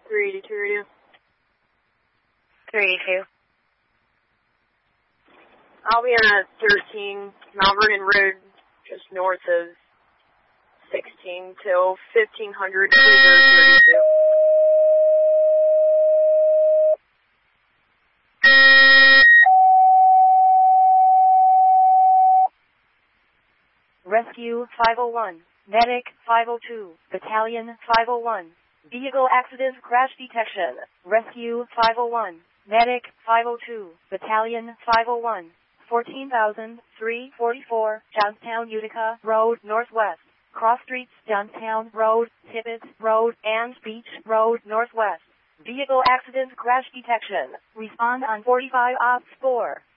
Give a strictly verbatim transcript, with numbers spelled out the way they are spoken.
three eighty-two radio. three eighty-two. I'll be on thirteen Mount Vernon Road, just north of sixteen till fifteen hundred Cruiser thirty-two. Rescue five oh one, Medic five oh two, Battalion five oh one, Vehicle Accident Crash Detection, Rescue five oh one, Medic five oh two, Battalion five oh one, fourteen thousand three hundred forty-four, Johnstown Utica Road Northwest, Cross Streets, Johnstown Road, Tibbetts Road, and Beach Road Northwest. Vehicle Accident Crash Detection. Respond on forty-five ops four.